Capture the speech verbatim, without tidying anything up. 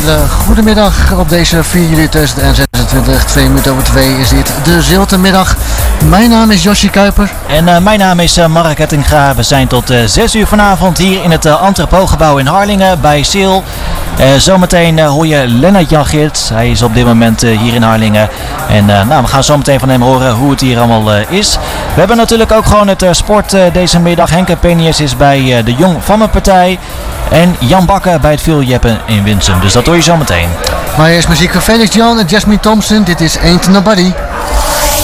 hele goede middag op deze vier juli tweeduizend zesentwintig. Twee minuten over twee is dit de Ziltemiddag. Mijn naam is Josje Kuiper. En uh, mijn naam is uh, Mark Hettinga. We zijn tot uh, zes uur vanavond hier in het uh, Entrepotgebouw in Harlingen bij Sil. Uh, zometeen uh, hoor je Lennart Jan Geert. Hij is op dit moment uh, hier in Harlingen. En uh, nou, we gaan zo meteen van hem horen hoe het hier allemaal uh, is. We hebben natuurlijk ook gewoon het uh, sport uh, deze middag. Henke Penius is bij uh, de Jong Vammenpartij. En Jan Bakker bij het Vieljeppen in Winsum. Dus dat hoor je zo meteen. Maar eerst muziek van Felix Jan en Jasmine Thompson. Dit is Ain't Nobody.